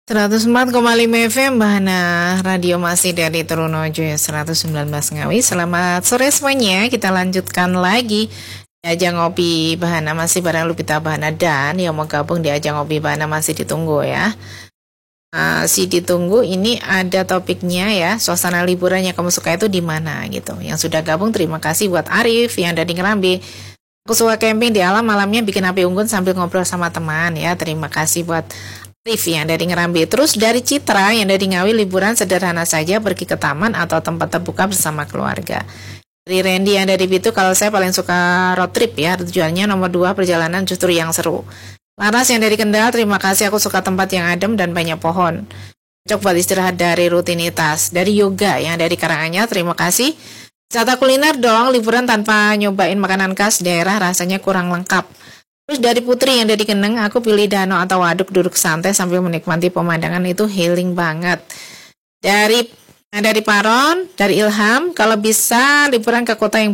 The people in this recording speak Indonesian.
104,5 FM Bahana Radio masih dari Trunojo 119 Ngawi. Selamat sore semuanya. Kita lanjutkan lagi di ajang ngopi Bahana masih bareng Lupita Bahana, dan yang mau gabung di ajang ngopi Bahana masih ditunggu ya. Masih ditunggu. Ini ada topiknya ya, suasana liburan yang kamu suka itu di mana gitu. Yang sudah gabung terima kasih buat Arif yang dari Ngerambi. Aku suka camping di alam, malamnya bikin api unggun sambil ngobrol sama teman ya. Terima kasih buat Arif yang dari Ngerambi. Terus dari Citra yang dari Ngawi, liburan sederhana saja, pergi ke taman atau tempat terbuka bersama keluarga. Dari Randy yang dari Bitu, kalau saya paling suka road trip ya, tujuannya nomor 2 perjalanan justru yang seru. Laras yang dari Kendal, terima kasih, aku suka tempat yang adem dan banyak pohon. Cocok buat istirahat dari rutinitas. Dari Yoga yang dari Karanganyar, terima kasih. Wisata kuliner dong, liburan tanpa nyobain makanan khas daerah rasanya kurang lengkap. Terus dari Putri yang dari Keneng, aku pilih danau atau waduk, duduk santai sambil menikmati pemandangan, itu healing banget. Dari Paron, dari Ilham, kalau bisa liburan ke kota yang